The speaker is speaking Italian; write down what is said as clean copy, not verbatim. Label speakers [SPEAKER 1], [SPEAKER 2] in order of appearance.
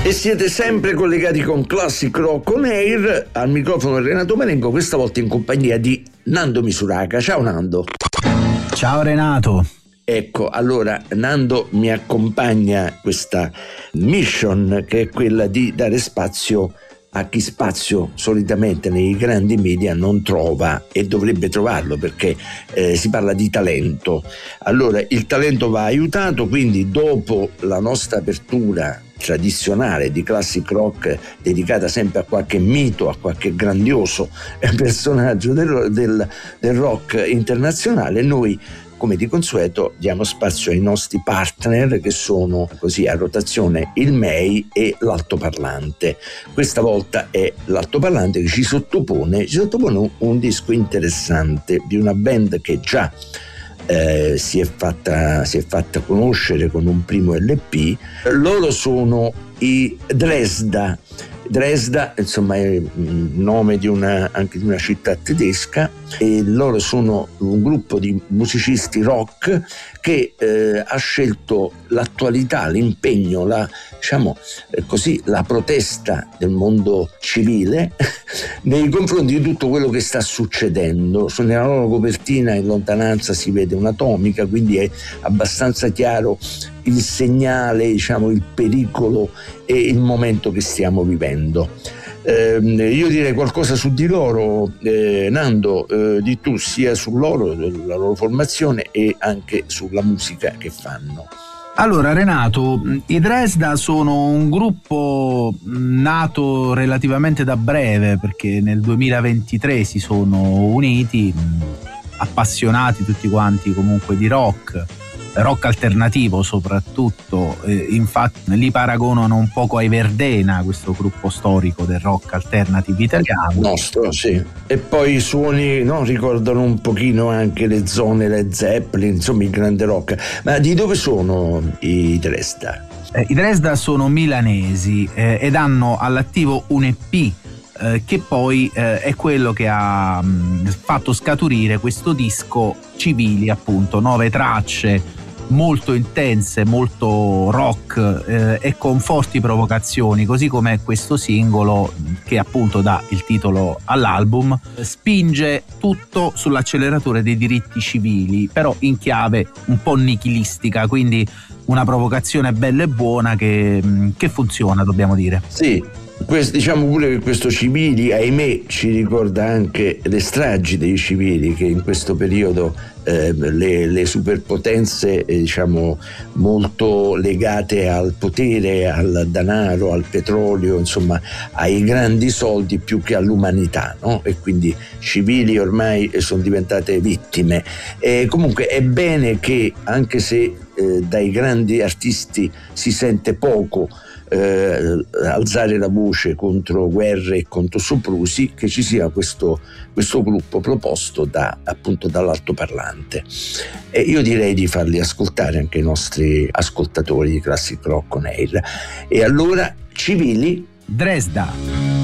[SPEAKER 1] E siete sempre collegati con Classic Rock On Air, al microfono Renato Marengo, questa volta in compagnia di Nando Misuraca. Ciao Nando.
[SPEAKER 2] Ciao Renato.
[SPEAKER 1] Ecco, allora Nando mi accompagna questa mission, che è quella di dare spazio a chi spazio solitamente nei grandi media non trova e dovrebbe trovarlo, perché si parla di talento. Allora il talento va aiutato, quindi dopo la nostra apertura tradizionale di classic rock dedicata sempre a qualche mito, a qualche grandioso personaggio del rock internazionale, noi come di consueto diamo spazio ai nostri partner, che sono così a rotazione il MEI e l'altoparlante. Questa volta è l'altoparlante che ci sottopone un disco interessante di una band che già si è fatta conoscere con un primo LP. Loro sono i Dresda. Dresda, insomma, è il nome anche di una città tedesca, e loro sono un gruppo di musicisti rock che ha scelto l'attualità, l'impegno, la protesta del mondo civile nei confronti di tutto quello che sta succedendo. Nella loro copertina in lontananza si vede un'atomica, quindi è abbastanza chiaro il segnale, il pericolo e il momento che stiamo vivendo. Io direi qualcosa su di loro, Nando, di tu, sia su loro, la loro formazione e anche sulla musica che fanno.
[SPEAKER 2] Allora Renato, i Dresda sono un gruppo nato relativamente da breve, perché nel 2023 si sono uniti, appassionati tutti quanti comunque di rock alternativo soprattutto, infatti li paragonano un poco ai Verdena, questo gruppo storico del rock alternative italiano.
[SPEAKER 1] Nostro, sì. E poi i suoni ricordano un pochino anche le zone Led Zeppelin, insomma il grande rock. Ma di dove sono i Dresda?
[SPEAKER 2] I Dresda sono milanesi ed hanno all'attivo un EP che poi è quello che ha fatto scaturire questo disco Civili, appunto, 9 tracce molto intense, molto rock e con forti provocazioni, così come questo singolo che appunto dà il titolo all'album, spinge tutto sull'acceleratore dei diritti civili, però in chiave un po' nichilistica, quindi una provocazione bella e buona che funziona, dobbiamo dire.
[SPEAKER 1] Sì. Diciamo pure che questo Civili, ahimè, ci ricorda anche le stragi dei civili, che in questo periodo le superpotenze molto legate al potere, al denaro, al petrolio, insomma ai grandi soldi più che all'umanità, no? E quindi civili ormai sono diventate vittime. Comunque è bene che, anche se dai grandi artisti si sente poco alzare la voce contro guerre e contro soprusi, che ci sia questo gruppo proposto dall'altoparlante. E io direi di farli ascoltare anche i nostri ascoltatori di Classic Rock On Air. E allora, Civili,
[SPEAKER 2] Dresda.